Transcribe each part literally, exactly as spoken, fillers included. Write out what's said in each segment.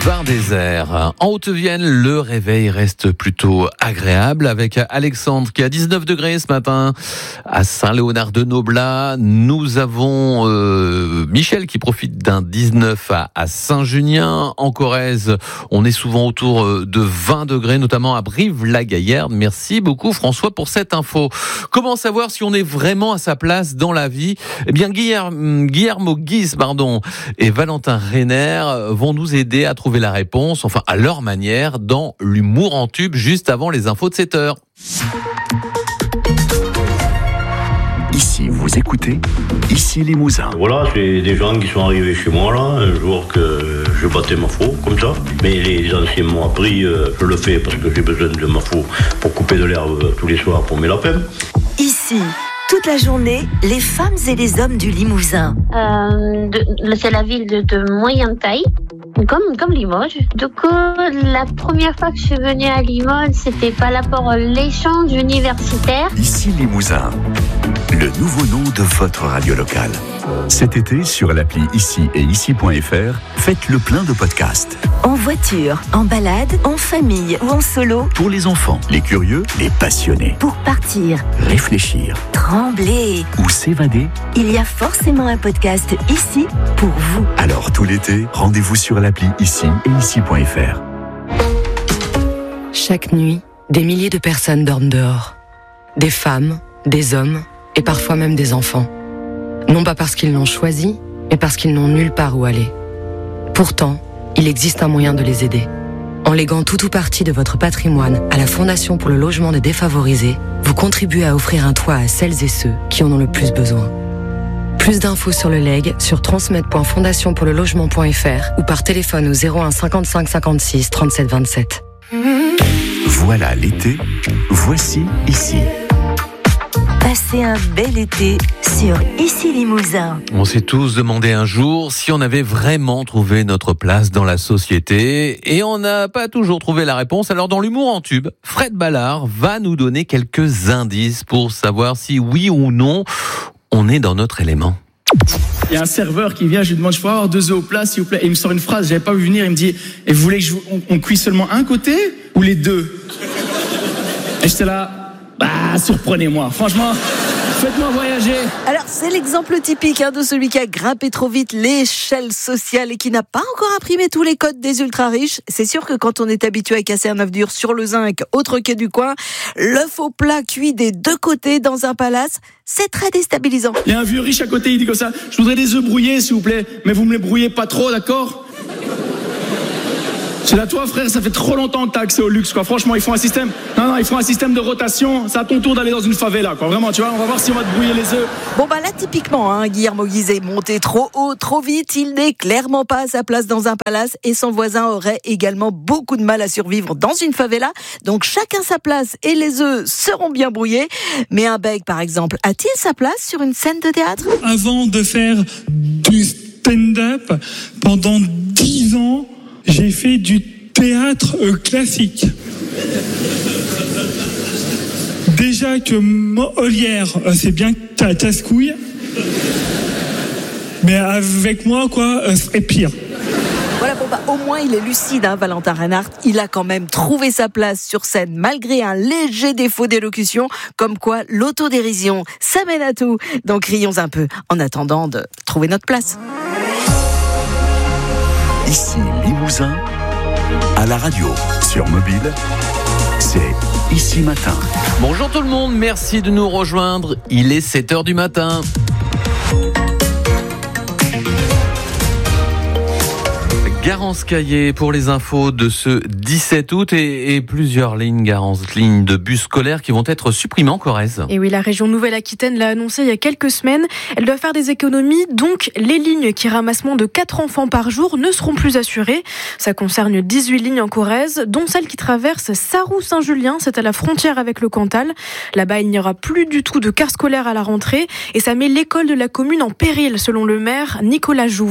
Var désert. En Haute-Vienne, le réveil reste plutôt agréable avec Alexandre qui a dix-neuf degrés ce matin à Saint-Léonard-de-Noblat. Nous avons euh, Michel qui profite d'un dix-neuf à, à Saint-Junien. En Corrèze, on est souvent autour de vingt degrés, notamment à Brive-la-Gaillarde. Merci beaucoup François pour cette info. Comment savoir si on est vraiment à sa place dans la vie ? Eh bien, Guillermo, Guillermo Guise, pardon, et Valentin Reiner vont nous aider à trouver la réponse, enfin à leur manière, dans l'humour en tube, juste avant les infos de sept heures. Ici, vous écoutez, ici Limousin. Voilà, c'est des gens qui sont arrivés chez moi, là, un jour que je battais ma faux, comme ça. Mais les anciens m'ont appris, euh, je le fais parce que j'ai besoin de ma faux pour couper de l'herbe tous les soirs pour mes lapins. Ici, toute la journée, les femmes et les hommes du Limousin. Euh, de, c'est la ville de, de moyenne taille. Comme, comme Limoges. Du coup, la première fois que je suis venue à Limoges, c'était par rapport à l'échange universitaire. Ici Limousin, le nouveau nom de votre radio locale. Cet été, sur l'appli Ici et ici point f r, faites le plein de podcasts. En voiture, en balade, en famille ou en solo. Pour les enfants, les curieux, les passionnés. Pour partir, réfléchir, trembler ou s'évader. Il y a forcément un podcast ici pour vous. Alors tout l'été, rendez-vous sur l'appli Ici et ici point f r. Chaque nuit, des milliers de personnes dorment dehors. Des femmes, des hommes et parfois même des enfants. Non pas parce qu'ils l'ont choisi, mais parce qu'ils n'ont nulle part où aller. Pourtant, il existe un moyen de les aider. En léguant tout ou partie de votre patrimoine à la Fondation pour le logement des défavorisés, vous contribuez à offrir un toit à celles et ceux qui en ont le plus besoin. Plus d'infos sur le legs sur transmettre point fondation pour le logement point f r ou par téléphone au zéro un cinquante-cinq cinquante-six trente-sept vingt-sept. Voilà l'été, voici Ici. Passez un bel été sur Ici Limousin. On s'est tous demandé un jour si on avait vraiment trouvé notre place dans la société et on n'a pas toujours trouvé la réponse. Alors dans l'humour en tube, Fred Ballard va nous donner quelques indices pour savoir si oui ou non on est dans notre élément. Il y a un serveur qui vient, je lui demande, je peux avoir deux œufs au plat s'il vous plaît, et il me sort une phrase, j'avais pas vu venir, il me dit, et vous voulez que je, on, on cuise seulement un côté ou les deux? Et j'étais là, bah surprenez-moi, franchement, faites-moi voyager. Alors c'est l'exemple typique hein, de celui qui a grimpé trop vite l'échelle sociale et qui n'a pas encore imprimé tous les codes des ultra riches. C'est sûr que quand on est habitué à casser un œuf dur sur le zinc, autre quai du coin, l'œuf au plat cuit des deux côtés dans un palace, c'est très déstabilisant. Il y a un vieux riche à côté, il dit comme ça, je voudrais des œufs brouillés s'il vous plaît, mais vous me les brouillez pas trop, d'accord? C'est là, toi, frère, ça fait trop longtemps que t'as accès au luxe, quoi. Franchement, ils font un système. Non, non, ils font un système de rotation. C'est à ton tour d'aller dans une favela, quoi. Vraiment, tu vois, on va voir si on va te brouiller les œufs. Bon, bah là, typiquement, hein, Guillermo Guise est monté trop haut, trop vite. Il n'est clairement pas à sa place dans un palace et son voisin aurait également beaucoup de mal à survivre dans une favela. Donc, chacun sa place et les œufs seront bien brouillés. Mais un bègue, par exemple, a-t-il sa place sur une scène de théâtre? Avant de faire du stand-up, pendant dix ans, j'ai fait du théâtre euh, classique. Déjà que Molière, euh, c'est bien ta casse-couille. Mais avec moi, quoi, euh, c'est pire. Voilà, bon bah au moins il est lucide, hein, Valentin Reinhardt. Il a quand même trouvé sa place sur scène malgré un léger défaut d'élocution. Comme quoi, l'autodérision, ça mène à tout. Donc rions un peu en attendant de trouver notre place. Ici Limousin, à la radio, sur mobile, c'est Ici Matin. Bonjour tout le monde, merci de nous rejoindre. Il est sept heures du matin. Garance Caillé pour les infos de ce dix-sept août et, et plusieurs lignes, Garance, lignes de bus scolaires qui vont être supprimées en Corrèze. Et oui, la région Nouvelle-Aquitaine l'a annoncé il y a quelques semaines. Elle doit faire des économies, donc les lignes qui ramassent moins de quatre enfants par jour ne seront plus assurées. Ça concerne dix-huit lignes en Corrèze, dont celle qui traverse Sarroux-Saint-Julien, c'est à la frontière avec le Cantal. Là-bas, il n'y aura plus du tout de car scolaire à la rentrée et ça met l'école de la commune en péril, selon le maire Nicolas Jouve.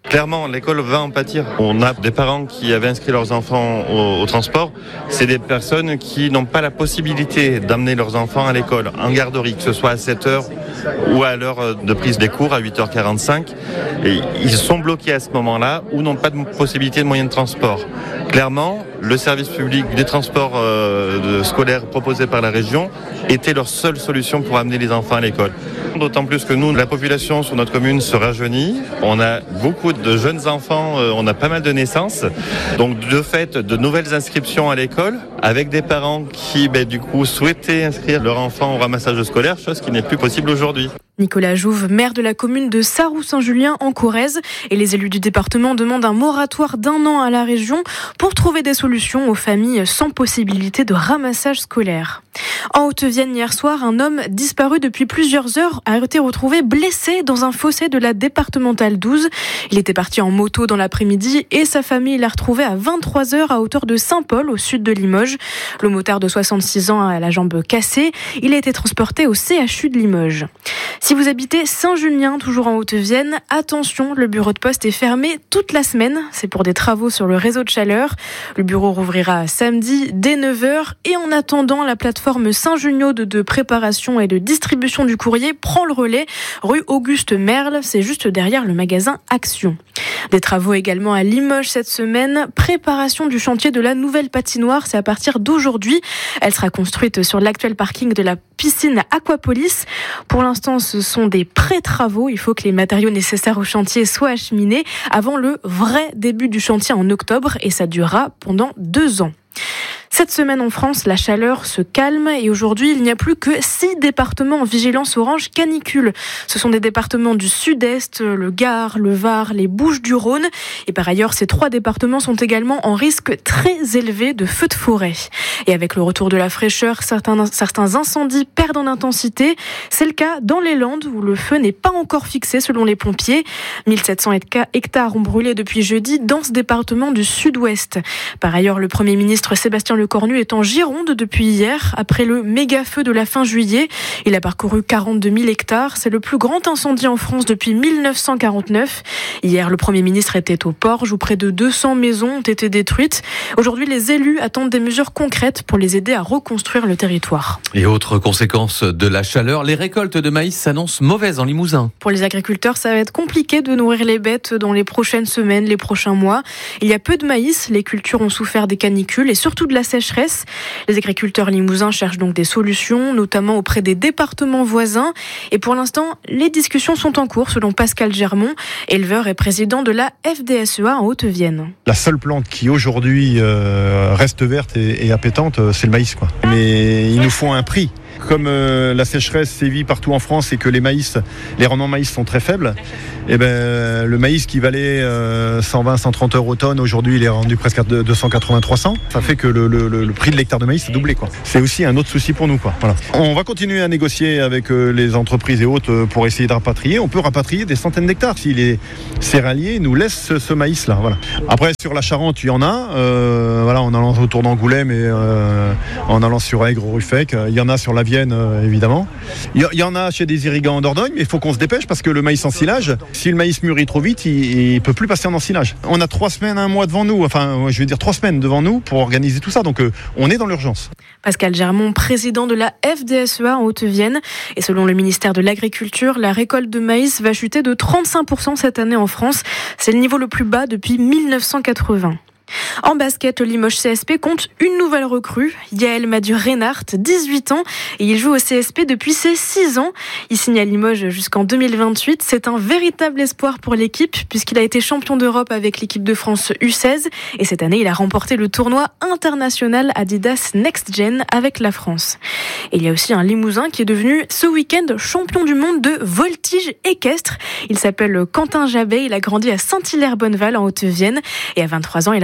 Clairement, l'école va en pâtir. On a des parents qui avaient inscrit leurs enfants au, au transport. C'est des personnes qui n'ont pas la possibilité d'amener leurs enfants à l'école, en garderie, que ce soit à sept heures ou à l'heure de prise des cours, à huit heures quarante-cinq. Et ils sont bloqués à ce moment-là ou n'ont pas de possibilité de moyen de transport. Clairement, le service public des transports euh, de scolaires proposés par la région était leur seule solution pour amener les enfants à l'école. D'autant plus que nous, la population sur notre commune se rajeunit. On a beaucoup de jeunes enfants, euh, on a pas mal de naissances. Donc de fait, de nouvelles inscriptions à l'école avec des parents qui, ben, du coup, souhaitaient inscrire leur enfant au ramassage scolaire, chose qui n'est plus possible aujourd'hui. Nicolas Jouve, maire de la commune de Sarroux-Saint-Julien en Corrèze, et les élus du département demandent un moratoire d'un an à la région pour trouver des solutions aux familles sans possibilité de ramassage scolaire. En Haute-Vienne, hier soir, un homme disparu depuis plusieurs heures a été retrouvé blessé dans un fossé de la départementale douze. Il était parti en moto dans l'après-midi et sa famille l'a retrouvé à vingt-trois heures à hauteur de Saint-Paul, au sud de Limoges. Le motard de soixante-six ans a la jambe cassée. Il a été transporté au C H U de Limoges. Si vous habitez Saint-Julien, toujours en Haute-Vienne, attention, le bureau de poste est fermé toute la semaine. C'est pour des travaux sur le réseau de chaleur. Le bureau rouvrira samedi dès neuf heures et en attendant, la plateforme Saint-Junio de, de préparation et de distribution du courrier prend le relais, rue Auguste Merle, c'est juste derrière le magasin Action. Des travaux également à Limoges cette semaine. Préparation du chantier de la nouvelle patinoire, c'est à partir d'aujourd'hui. Elle sera construite sur l'actuel parking de la piscine Aquapolis. Pour l'instant, ce sont des pré-travaux. Il faut que les matériaux nécessaires au chantier soient acheminés avant le vrai début du chantier en octobre et ça durera pendant deux ans. Cette semaine en France, la chaleur se calme et aujourd'hui, il n'y a plus que six départements en vigilance orange canicule. Ce sont des départements du sud-est, le Gard, le Var, les Bouches-du-Rhône. Et par ailleurs, ces trois départements sont également en risque très élevé de feux de forêt. Et avec le retour de la fraîcheur, certains, certains incendies perdent en intensité. C'est le cas dans les Landes où le feu n'est pas encore fixé selon les pompiers. mille sept cents hectares ont brûlé depuis jeudi dans ce département du sud-ouest. Par ailleurs, le Premier ministre Sébastien Lecornu est en Gironde depuis hier, après le méga feu de la fin juillet. Il a parcouru quarante-deux mille hectares. C'est le plus grand incendie en France depuis mille neuf cent quarante-neuf. Hier, le Premier ministre était au Porge où près de deux cents maisons ont été détruites. Aujourd'hui, les élus attendent des mesures concrètes pour les aider à reconstruire le territoire. Et autre conséquence de la chaleur, les récoltes de maïs s'annoncent mauvaises en Limousin. Pour les agriculteurs, ça va être compliqué de nourrir les bêtes dans les prochaines semaines, les prochains mois. Il y a peu de maïs, les cultures ont souffert des canicules et surtout de la sécheresse. Les agriculteurs limousins cherchent donc des solutions, notamment auprès des départements voisins. Et pour l'instant, les discussions sont en cours, selon Pascal Germont, éleveur et président de la F D S E A en Haute-Vienne. La seule plante qui aujourd'hui euh, reste verte et, et appétante, c'est le maïs, quoi. Mais il nous faut un prix. Comme euh, la sécheresse sévit partout en France et que les maïs, les rendements maïs sont très faibles, et ben le maïs qui valait euh, cent vingt, cent trente euros tonne, aujourd'hui il est rendu presque à deux cent quatre-vingts, trois cents. Ça fait que le, le, le prix de l'hectare de maïs a doublé, quoi. C'est aussi un autre souci pour nous, quoi. Voilà. On va continuer à négocier avec euh, les entreprises et autres euh, pour essayer de rapatrier. On peut rapatrier des centaines d'hectares si les céréaliers nous laissent ce, ce maïs-là. Voilà. Après sur la Charente, il y en a. Euh, voilà, en allant autour d'Angoulême et euh, en allant sur Aigre, Ruffec, il y en a sur la Vienne, euh, évidemment. Il y, y en a chez des irrigants en Dordogne, mais il faut qu'on se dépêche parce que le maïs en silage, si le maïs mûrit trop vite, il ne peut plus passer en ensilage. On a trois semaines, un mois devant nous, enfin, je veux dire trois semaines devant nous pour organiser tout ça. Donc, euh, on est dans l'urgence. Pascal Germont, président de la F D S E A en Haute-Vienne. Et selon le ministère de l'Agriculture, la récolte de maïs va chuter de trente-cinq pour cent cette année en France. C'est le niveau le plus bas depuis mille neuf cent quatre-vingts. En basket, le Limoges C S P compte une nouvelle recrue, Yael Madu-Reinhardt, dix-huit ans, et il joue au C S P depuis ses six ans. Il signe à Limoges jusqu'en deux mille vingt-huit. C'est un véritable espoir pour l'équipe, puisqu'il a été champion d'Europe avec l'équipe de France U seize, et cette année, il a remporté le tournoi international Adidas Next Gen avec la France. Et il y a aussi un Limousin qui est devenu ce week-end champion du monde de voltige équestre. Il s'appelle Quentin Jabet, il a grandi à Saint-Hilaire-Bonneval en Haute-Vienne, et à vingt-trois ans, il a remporté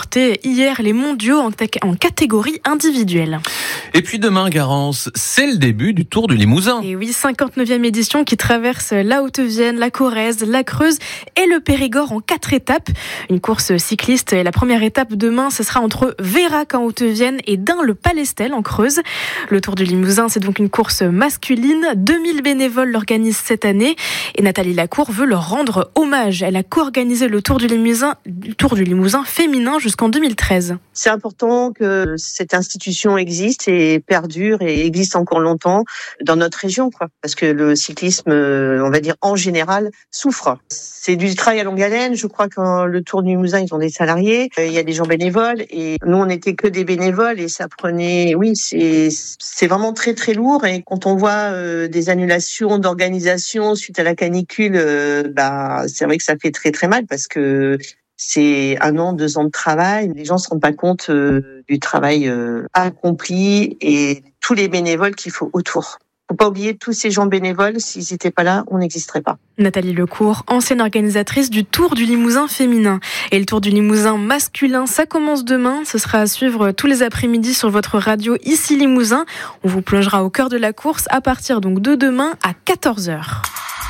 remporté hier les mondiaux en, t- en catégorie individuelle. Et puis demain, Garance, c'est le début du Tour du Limousin. Et oui, cinquante-neuvième édition qui traverse la Haute-Vienne, la Corrèze, la Creuse et le Périgord en quatre étapes. Une course cycliste et la première étape demain, ce sera entre Vérac en Haute-Vienne et Dun-le-Palestel en Creuse. Le Tour du Limousin, c'est donc une course masculine. deux mille bénévoles l'organisent cette année et Nathalie Lacour veut leur rendre hommage. Elle a co-organisé le Tour du Limousin, le Tour du Limousin féminin jusqu'en deux mille treize. C'est important que cette institution existe et perdure et existe encore longtemps dans notre région, quoi. Parce que le cyclisme, on va dire en général, souffre. C'est du travail à longue haleine. Je crois que le Tour du Limousin, ils ont des salariés, il y a des gens bénévoles et nous, on n'était que des bénévoles et ça prenait, oui, c'est c'est vraiment très très lourd. Et quand on voit euh, des annulations d'organisation suite à la canicule, euh, bah c'est vrai que ça fait très très mal parce que c'est un an, deux ans de travail. Les gens se rendent pas compte euh, du travail euh, accompli et tous les bénévoles qu'il faut autour. Faut pas oublier tous ces gens bénévoles. S'ils n'étaient pas là, on n'existerait pas. Nathalie Lacour, ancienne organisatrice du Tour du Limousin féminin. Et le Tour du Limousin masculin, ça commence demain. Ce sera à suivre tous les après-midi sur votre radio Ici Limousin. On vous plongera au cœur de la course à partir donc de demain à quatorze heures.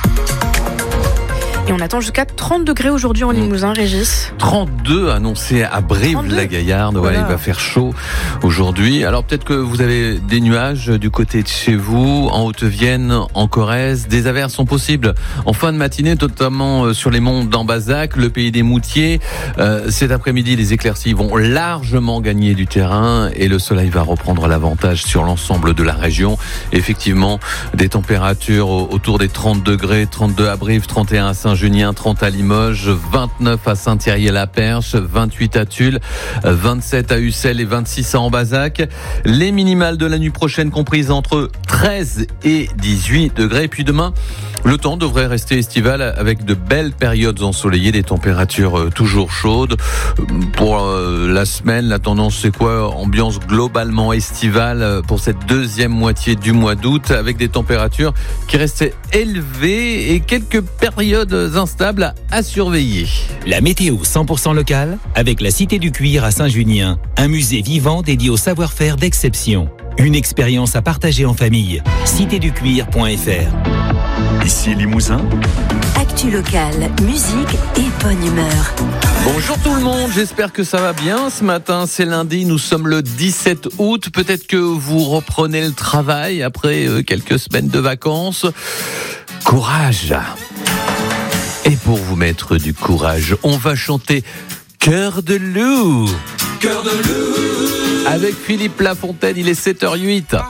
Et on attend jusqu'à trente degrés aujourd'hui en Limousin, Régis. trente-deux annoncés à Brive-la-Gaillarde. Ouais, voilà. Il va faire chaud aujourd'hui. Alors peut-être que vous avez des nuages du côté de chez vous, en Haute-Vienne, en Corrèze. Des averses sont possibles en fin de matinée, notamment sur les monts d'Ambazac, le pays des Moutiers. Euh, cet après-midi, les éclaircies vont largement gagner du terrain et le soleil va reprendre l'avantage sur l'ensemble de la région. Effectivement, des températures autour des trente degrés, trente-deux à Brive, trente et un à Saint-Junien, trente à Limoges, vingt-neuf à Saint-Thierry-la-Perche, vingt-huit à Tulle, vingt-sept à Ussel et vingt-six à Ambazac. Les minimales de la nuit prochaine comprises entre treize et dix-huit degrés. Et puis demain, le temps devrait rester estival avec de belles périodes ensoleillées, des températures toujours chaudes. Pour la semaine, la tendance c'est quoi ? Ambiance globalement estivale pour cette deuxième moitié du mois d'août avec des températures qui restent élevées et quelques périodes instables à surveiller. La météo cent pour cent locale avec la Cité du Cuir à Saint-Junien, un musée vivant dédié au savoir-faire d'exception. Une expérience à partager en famille. cité du cuir point f r. Ici Limousin. Actu locale, musique et bonne humeur. Bonjour tout le monde, j'espère que ça va bien. Ce matin, c'est lundi, nous sommes le dix-sept août. Peut-être que vous reprenez le travail après quelques semaines de vacances. Courage! Et pour vous mettre du courage, on va chanter Cœur de loup. Cœur de loup. Avec Philippe Lafontaine, il est sept heures zéro huit.